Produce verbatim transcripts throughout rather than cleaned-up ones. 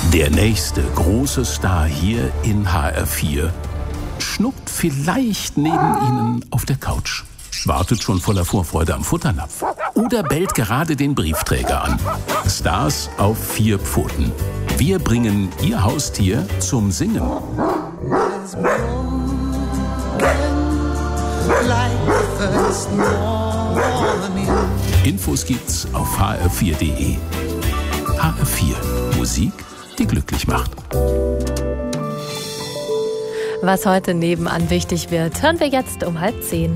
Der nächste große Star hier in H R vier schnuckt vielleicht neben Ihnen auf der Couch, wartet schon voller Vorfreude am Futternapf oder bellt gerade den Briefträger an. Stars auf vier Pfoten. Wir bringen Ihr Haustier zum Singen. Infos gibt's auf h r vier punkt d e. H R vier. Musik, die glücklich macht. Was heute nebenan wichtig wird, hören wir jetzt um halb zehn.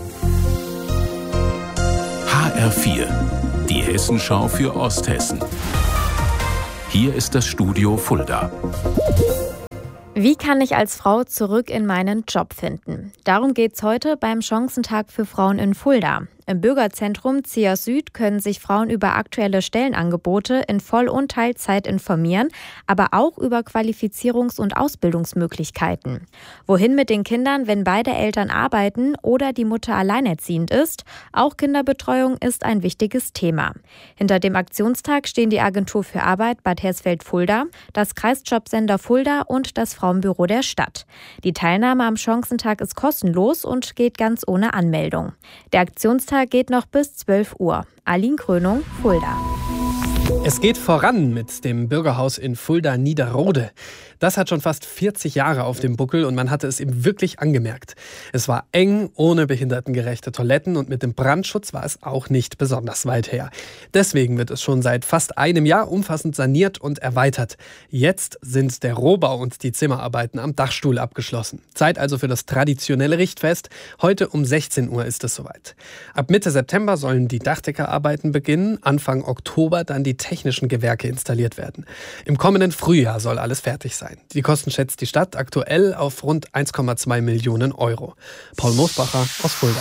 H R vier. Die Hessenschau für Osthessen. Hier ist das Studio Fulda. Wie kann ich als Frau zurück in meinen Job finden? Darum geht's heute beim Chancentag für Frauen in Fulda. Im Bürgerzentrum C I A S Süd können sich Frauen über aktuelle Stellenangebote in Voll- und Teilzeit informieren, aber auch über Qualifizierungs- und Ausbildungsmöglichkeiten. Wohin mit den Kindern, wenn beide Eltern arbeiten oder die Mutter alleinerziehend ist? Auch Kinderbetreuung ist ein wichtiges Thema. Hinter dem Aktionstag stehen die Agentur für Arbeit Bad Hersfeld-Fulda, das Kreisjobcenter Fulda und das Frauenbüro der Stadt. Die Teilnahme am Chancentag ist kostenlos und geht ganz ohne Anmeldung. Der Aktionstag geht noch bis zwölf Uhr. Aline Krönung, Fulda. Es geht voran mit dem Bürgerhaus in Fulda-Niederrode. Das hat schon fast vierzig Jahre auf dem Buckel und man hatte es ihm wirklich angemerkt. Es war eng, ohne behindertengerechte Toiletten und mit dem Brandschutz war es auch nicht besonders weit her. Deswegen wird es schon seit fast einem Jahr umfassend saniert und erweitert. Jetzt sind der Rohbau und die Zimmerarbeiten am Dachstuhl abgeschlossen. Zeit also für das traditionelle Richtfest. Heute um sechzehn Uhr ist es soweit. Ab Mitte September sollen die Dachdeckerarbeiten beginnen. Anfang Oktober dann die technischen Gewerke installiert werden. Im kommenden Frühjahr soll alles fertig sein. Die Kosten schätzt die Stadt aktuell auf rund eins Komma zwei Millionen Euro. Paul Moosbacher aus Fulda.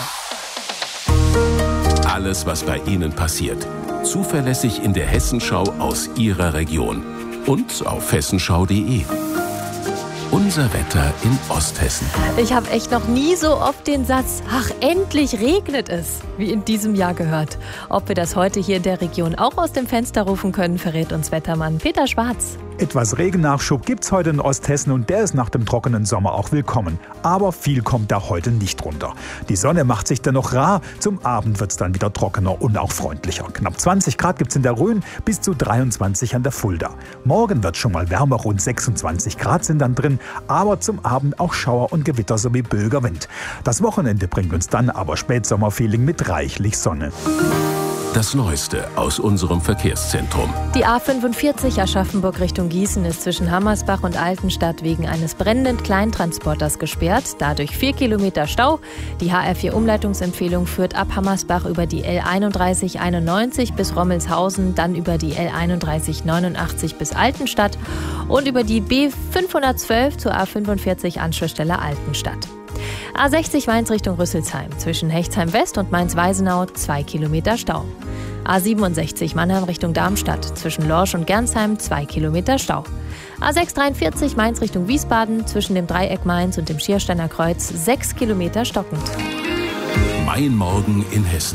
Alles, was bei Ihnen passiert, zuverlässig in der Hessenschau aus Ihrer Region und auf hessenschau punkt d e. Unser Wetter in Osthessen. Ich habe echt noch nie so oft den Satz, ach, endlich regnet es, wie in diesem Jahr gehört. Ob wir das heute hier in der Region auch aus dem Fenster rufen können, verrät uns Wettermann Peter Schwarz. Etwas Regennachschub gibt's heute in Osthessen und der ist nach dem trockenen Sommer auch willkommen. Aber viel kommt da heute nicht runter. Die Sonne macht sich dennoch rar, zum Abend wird's dann wieder trockener und auch freundlicher. Knapp zwanzig Grad gibt's in der Rhön, bis zu dreiundzwanzig an der Fulda. Morgen wird schon mal wärmer, rund sechsundzwanzig Grad sind dann drin, aber zum Abend auch Schauer und Gewitter sowie böiger Wind. Das Wochenende bringt uns dann aber Spätsommerfeeling mit reichlich Sonne. Das Neueste aus unserem Verkehrszentrum. Die A fünfundvierzig Aschaffenburg Richtung Gießen ist zwischen Hammersbach und Altenstadt wegen eines brennenden Kleintransporters gesperrt. Dadurch vier Kilometer Stau. Die H R vier Umleitungsempfehlung führt ab Hammersbach über die L einunddreißig einundneunzig bis Rommelshausen, dann über die L einunddreißig neunundachtzig bis Altenstadt und über die B fünfhundertzwölf zur A fünfundvierzig Anschlussstelle Altenstadt. A sechzig Mainz Richtung Rüsselsheim. Zwischen Hechtsheim West und Mainz-Weisenau zwei Kilometer Stau. A siebenundsechzig Mannheim Richtung Darmstadt. Zwischen Lorsch und Gernsheim zwei Kilometer Stau. A sechshundertdreiundvierzig Mainz Richtung Wiesbaden. Zwischen dem Dreieck Mainz und dem Schiersteiner Kreuz sechs Kilometer stockend. Mein Morgen in Hessen.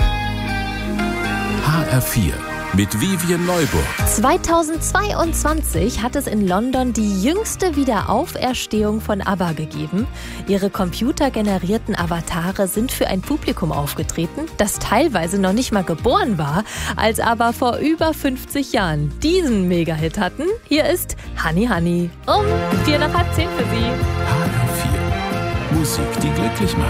H R vier. Mit Vivian Neuburg. zweitausendzweiundzwanzig hat es in London die jüngste Wiederauferstehung von ABBA gegeben. Ihre computergenerierten Avatare sind für ein Publikum aufgetreten, das teilweise noch nicht mal geboren war, als ABBA vor über fünfzig Jahren diesen Mega-Hit hatten. Hier ist Honey Honey um vier nach halb zehn für Sie. H R vier. Musik, die glücklich macht.